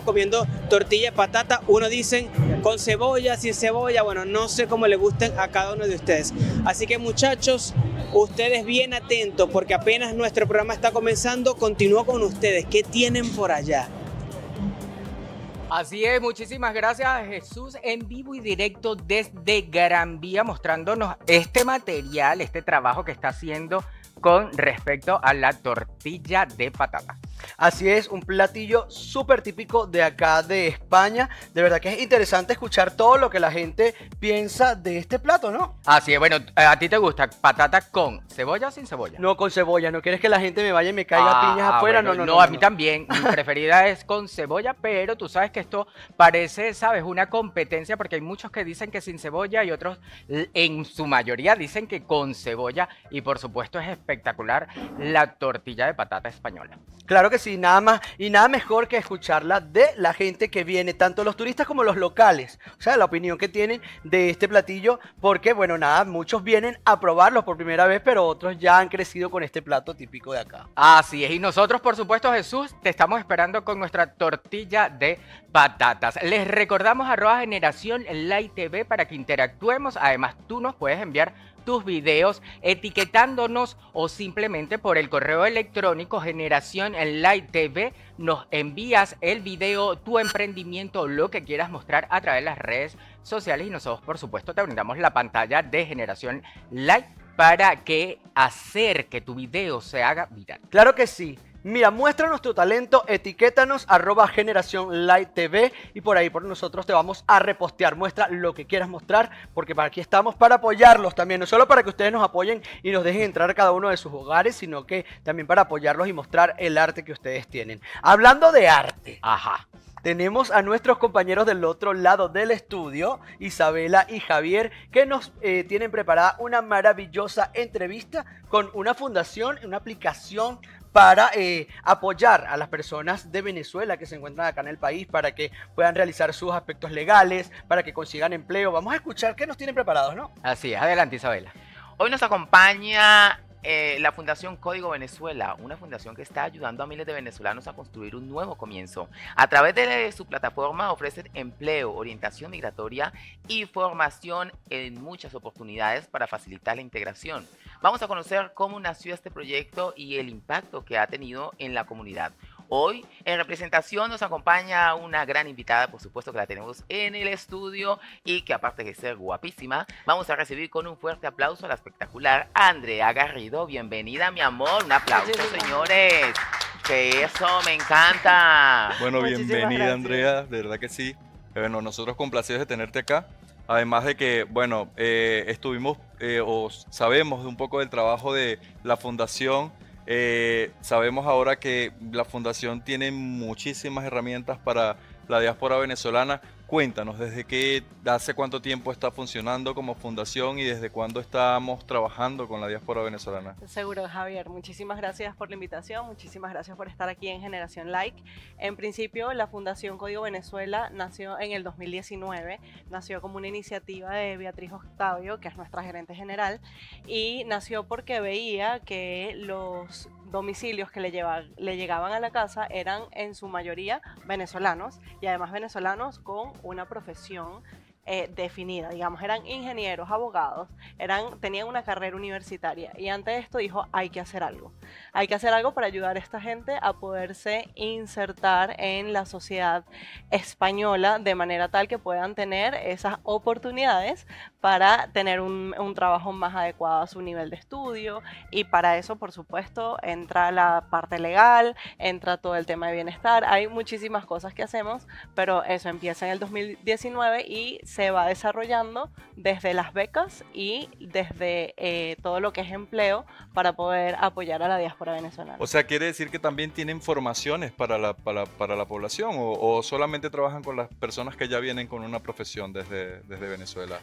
comiendo tortilla de patata. Uno dicen con cebolla, sin cebolla, bueno, no sé cómo le gusten a cada uno de ustedes. Así que muchachos, ustedes bien atentos porque apenas nuestro programa está comenzando, continúo con ustedes. ¿Qué tienen por allá? Así es, muchísimas gracias a Jesús en vivo y directo desde Gran Vía mostrándonos este material, este trabajo que está haciendo con respecto a la tortilla de patata. Así es, un platillo súper típico de acá de España. De verdad que es interesante escuchar todo lo que la gente piensa de este plato, ¿no? Así es, bueno, ¿a ti te gusta patata con cebolla o sin cebolla? No con cebolla, ¿no quieres que la gente me vaya y me caiga piñas afuera? Bueno, No, a mí también, mi preferida es con cebolla, pero tú sabes que esto parece, ¿sabes? Una competencia porque hay muchos que dicen que sin cebolla y otros en su mayoría dicen que con cebolla y por supuesto es espectacular la tortilla de patata española. Claro que sí, nada más y nada mejor que escucharla de la gente que viene, tanto los turistas como los locales. O sea, la opinión que tienen de este platillo, porque bueno, nada, muchos vienen a probarlo por primera vez, pero otros ya han crecido con este plato típico de acá. Así es, y nosotros, por supuesto, Jesús, te estamos esperando con nuestra tortilla de patatas. Les recordamos @Generación Light TV para que interactuemos. Además, tú nos puedes enviar tus videos etiquetándonos o simplemente por el correo electrónico Generación Light TV nos envías el video, tu emprendimiento, lo que quieras mostrar a través de las redes sociales y nosotros por supuesto te brindamos la pantalla de Generación Light para que hacer que tu video se haga viral. Claro que sí. Mira, muéstranos tu talento, etiquétanos @Generación Light TV y por ahí por nosotros te vamos a repostear. Muestra lo que quieras mostrar porque para aquí estamos para apoyarlos también. No solo para que ustedes nos apoyen y nos dejen entrar a cada uno de sus hogares, sino que también para apoyarlos y mostrar el arte que ustedes tienen. Hablando de arte. Ajá. Tenemos a nuestros compañeros del otro lado del estudio, Isabela y Javier, que nos tienen preparada una maravillosa entrevista con una fundación, una aplicación para apoyar a las personas de Venezuela que se encuentran acá en el país para que puedan realizar sus aspectos legales, para que consigan empleo. Vamos a escuchar qué nos tienen preparados, ¿no? Así es, adelante Isabela. Hoy nos acompaña la Fundación Código Venezuela, una fundación que está ayudando a miles de venezolanos a construir un nuevo comienzo. A través de su plataforma ofrecen empleo, orientación migratoria y formación en muchas oportunidades para facilitar la integración. Vamos a conocer cómo nació este proyecto y el impacto que ha tenido en la comunidad. Hoy, en representación, nos acompaña una gran invitada, por supuesto que la tenemos en el estudio y que aparte de ser guapísima, vamos a recibir con un fuerte aplauso a la espectacular Andrea Garrido. Bienvenida, mi amor. Un aplauso, señores. Que eso, me encanta. Bueno, Muchísimas bienvenida, gracias. Andrea. De verdad que sí. Bueno, nosotros complacidos de tenerte acá. Además de que, bueno, estuvimos o sabemos un poco del trabajo de la fundación. Sabemos ahora que la fundación tiene muchísimas herramientas para la diáspora venezolana. Cuéntanos, hace cuánto tiempo está funcionando como fundación y desde cuándo estamos trabajando con la diáspora venezolana. Seguro, Javier. Muchísimas gracias por la invitación, muchísimas gracias por estar aquí en Generación Like. En principio, la Fundación Código Venezuela nació en el 2019, nació como una iniciativa de Beatriz Octavio, que es nuestra gerente general, y nació porque veía que los domicilios que le llegaban a la casa eran en su mayoría venezolanos y además venezolanos con una profesión definida, digamos, eran ingenieros, abogados, tenían una carrera universitaria y ante esto dijo, hay que hacer algo para ayudar a esta gente a poderse insertar en la sociedad española de manera tal que puedan tener esas oportunidades para tener un trabajo más adecuado a su nivel de estudio y para eso, por supuesto, entra la parte legal, entra todo el tema de bienestar, hay muchísimas cosas que hacemos, pero eso empieza en el 2019 y se va desarrollando desde las becas y desde todo lo que es empleo para poder apoyar a la diáspora venezolana. O sea, ¿quiere decir que también tienen formaciones para la población o solamente trabajan con las personas que ya vienen con una profesión desde Venezuela? No,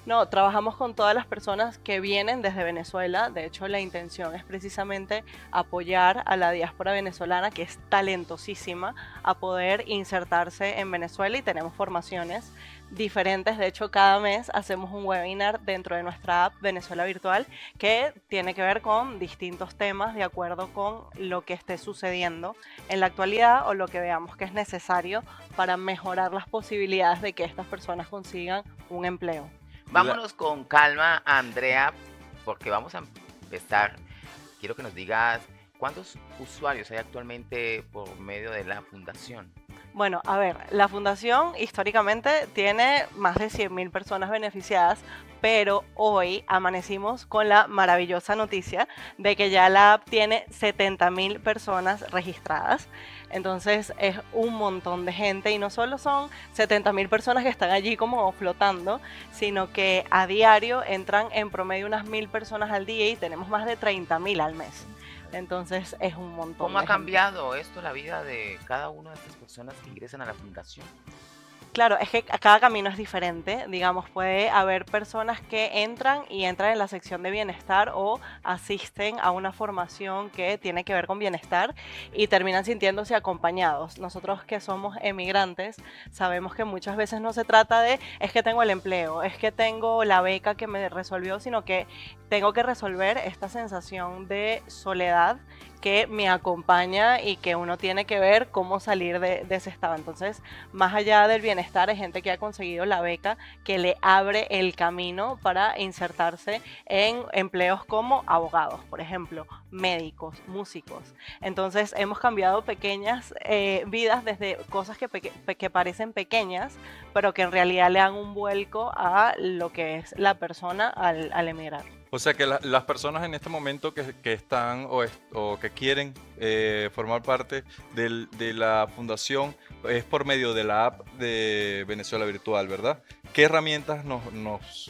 trabajamos con todas las personas que vienen desde Venezuela. De hecho, la intención es precisamente apoyar a la diáspora venezolana, que es talentosísima, a poder insertarse en Venezuela, y tenemos formaciones diferentes. De hecho, cada mes hacemos un webinar dentro de nuestra app Venezuela Virtual que tiene que ver con distintos temas de acuerdo con lo que esté sucediendo en la actualidad o lo que veamos que es necesario para mejorar las posibilidades de que estas personas consigan un empleo. Vámonos con calma, Andrea, porque vamos a empezar. Quiero que nos digas cuántos usuarios hay actualmente por medio de la fundación. Bueno, a ver, la fundación históricamente tiene más de 100.000 personas beneficiadas, pero hoy amanecimos con la maravillosa noticia de que ya la app tiene 70.000 personas registradas. Entonces es un montón de gente, y no solo son 70.000 personas que están allí como flotando, sino que a diario entran en promedio unas 1.000 personas al día y tenemos más de 30.000 al mes. Entonces es un montón. ¿Cómo de ha gente. cambiado esto la vida de cada una de estas personas que ingresan a la fundación? Claro, es que cada camino es diferente. Digamos, puede haber personas que entran en la sección de bienestar o asisten a una formación que tiene que ver con bienestar y terminan sintiéndose acompañados. Nosotros que somos emigrantes sabemos que muchas veces no se trata de es que tengo el empleo, es que tengo la beca que me resolvió, sino que tengo que resolver esta sensación de soledad que me acompaña y que uno tiene que ver cómo salir de ese estado. Entonces, más allá del bienestar, hay gente que ha conseguido la beca que le abre el camino para insertarse en empleos como abogados, por ejemplo, médicos, músicos. Entonces, hemos cambiado pequeñas vidas desde cosas que parecen pequeñas, pero que en realidad le dan un vuelco a lo que es la persona al emigrar. O sea que las personas en este momento que están o que quieren formar parte de la fundación es por medio de la app de Venezuela Virtual, ¿verdad? ¿Qué herramientas nos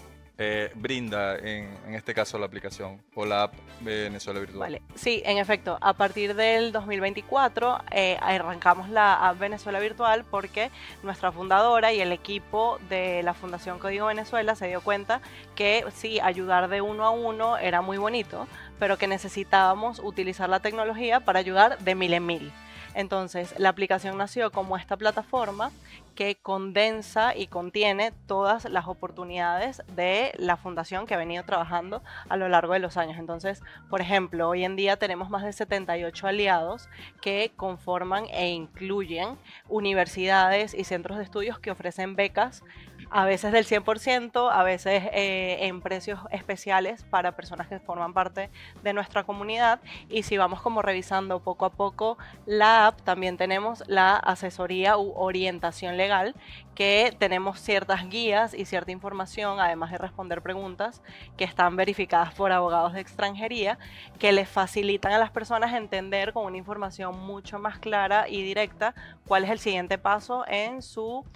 brinda en este caso la aplicación o la app de Venezuela Virtual? Vale, sí, en efecto, a partir del 2024 arrancamos la app Venezuela Virtual porque nuestra fundadora y el equipo de la Fundación Código Venezuela se dio cuenta que sí, ayudar de uno a uno era muy bonito, pero que necesitábamos utilizar la tecnología para ayudar de mil en mil. Entonces, la aplicación nació como esta plataforma que condensa y contiene todas las oportunidades de la fundación que ha venido trabajando a lo largo de los años. Entonces, por ejemplo, hoy en día tenemos más de 78 aliados que conforman e incluyen universidades y centros de estudios que ofrecen becas, a veces del 100%, a veces en precios especiales para personas que forman parte de nuestra comunidad. Y si vamos como revisando poco a poco la app, también tenemos la asesoría u orientación legal, que tenemos ciertas guías y cierta información, además de responder preguntas que están verificadas por abogados de extranjería, que les facilitan a las personas entender con una información mucho más clara y directa cuál es el siguiente paso en su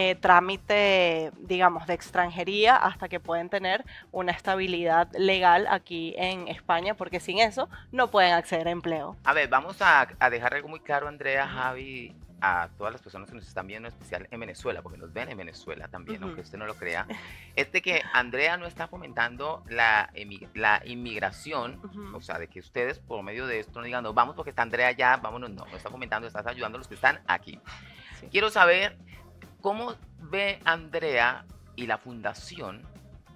trámite, digamos, de extranjería, hasta que pueden tener una estabilidad legal aquí en España, porque sin eso no pueden acceder a empleo. A ver, vamos a dejar algo muy claro, Andrea, Javi, a todas las personas que nos están viendo, en especial en Venezuela, porque nos ven en Venezuela también, aunque usted no lo crea, es de que Andrea no está fomentando la inmigración, o sea, de que ustedes por medio de esto no digan, no, vamos porque está Andrea allá, vámonos, no está fomentando, estás ayudando a los que están aquí. Sí. Quiero saber cómo ve Andrea y la fundación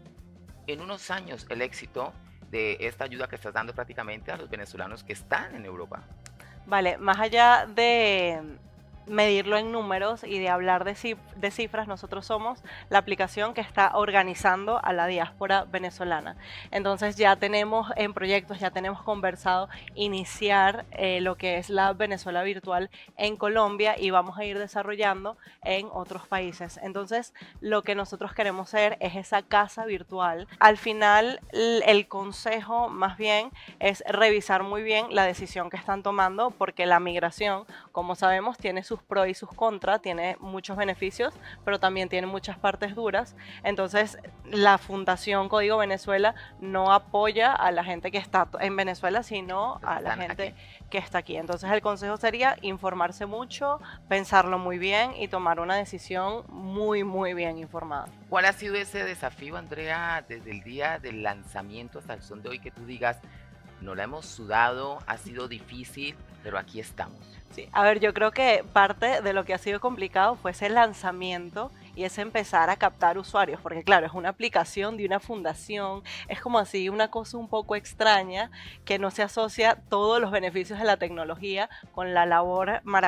en unos años el éxito de esta ayuda que estás dando prácticamente a los venezolanos que están en Europa. Vale, más allá de medirlo en números y de hablar de cifras, nosotros somos la aplicación que está organizando a la diáspora venezolana. Entonces ya tenemos en proyectos, ya tenemos conversado iniciar lo que es la Venezuela Virtual en Colombia, y vamos a ir desarrollando en otros países. Entonces lo que nosotros queremos ser es esa casa virtual. Al final el consejo más bien es revisar muy bien la decisión que están tomando, porque la migración, como sabemos, tiene sus sus pros y sus contras, tiene muchos beneficios, pero también tiene muchas partes duras. Entonces, la Fundación Código Venezuela no apoya a la gente que está en Venezuela, sino a la Están gente aquí. que está aquí. Entonces, el consejo sería informarse mucho, pensarlo muy bien y tomar una decisión muy, muy bien informada. ¿Cuál ha sido ese desafío, Andrea, desde el día del lanzamiento hasta el son de hoy, que tú digas, no la hemos sudado, ha sido difícil, pero aquí estamos? Sí, a ver, yo creo que parte de lo que ha sido complicado fue ese lanzamiento y es empezar a captar usuarios, porque claro, es una aplicación de una fundación, es como así una cosa un poco extraña que no se asocia todos los beneficios de la tecnología con la labor maravillosa